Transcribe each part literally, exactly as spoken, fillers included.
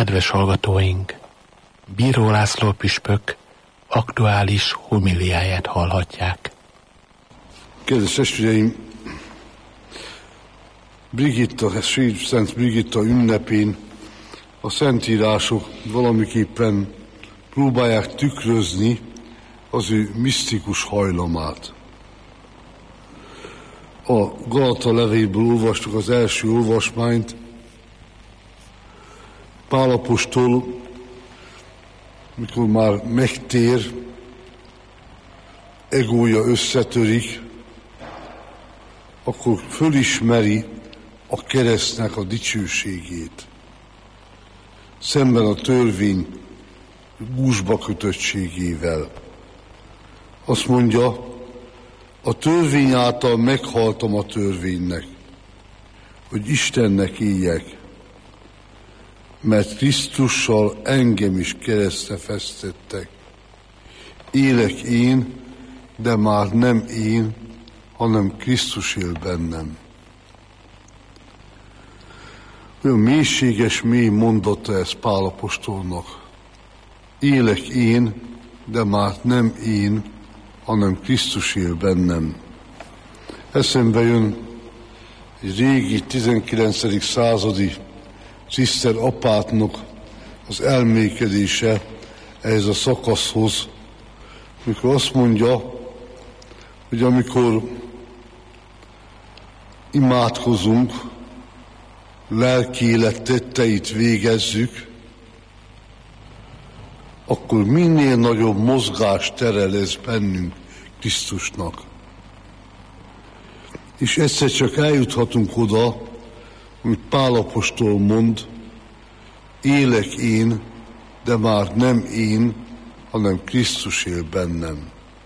Kedves hallgatóink, Bíró László püspök aktuális homiliáját hallhatják. Kedves testvéreim, Brigitta, Szent Brigitta ünnepén a szentírások valamiképpen próbálják tükrözni az ő misztikus hajlamát. A Galata levélből olvastuk az első olvasmányt. Pál apostol, mikor már megtér, egója összetörik, akkor fölismeri a keresztnek a dicsőségét. Szemben a törvény gúzsba kötöttségével. Azt mondja, a törvény által meghaltam a törvénynek, hogy Istennek éljek, mert Krisztussal engem is keresztre fesztettek. Élek én, de már nem én, hanem Krisztus él bennem. Olyan mélységes, mély mondata ez Pál apostolnak. Élek én, de már nem én, hanem Krisztus él bennem. Eszembe jön egy régi tizenkilencedik századi Ciszter apátnak az elmékedése ehhez a szakaszhoz, mikor azt mondja, hogy amikor imádkozunk, lelki élet tetteit végezzük, akkor minél nagyobb mozgás tere lesz bennünk Krisztusnak. És egyszer csak eljuthatunk oda, amit Pál apostol mond, élek én, de már nem én, hanem Krisztus él bennem.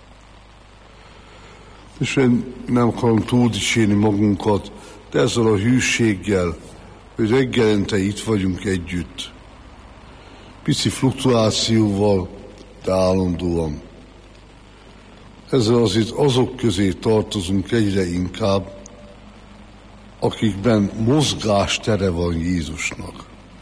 És én nem akarom túl dicsérni magunkat, de ezzel a hűséggel, hogy reggelente itt vagyunk együtt. Pici fluktuációval, de állandóan. Ezzel azért azok közé tartozunk egyre inkább, akikben mozgástere van Jézusnak.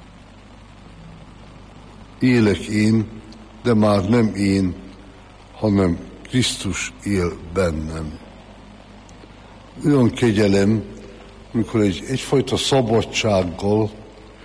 Élek én, de már nem én, hanem Krisztus él bennem. Olyan kegyelem, amikor egy, egyfajta szabadsággal